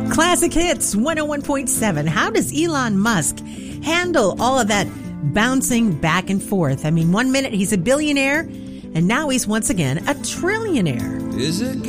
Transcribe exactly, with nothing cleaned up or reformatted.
Classic Hits one oh one point seven. How does Elon Musk handle all of that bouncing back and forth? I mean, one minute he's a billionaire, and now he's once again a trillionaire. Is it